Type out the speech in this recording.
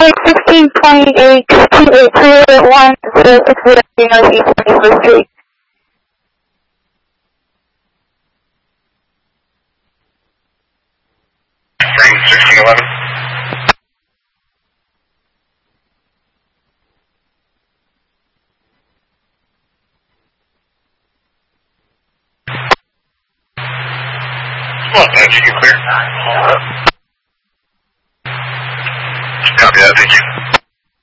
1628 28381 Northeast 21st Street. Frame 1611. Come on, man, you can clear.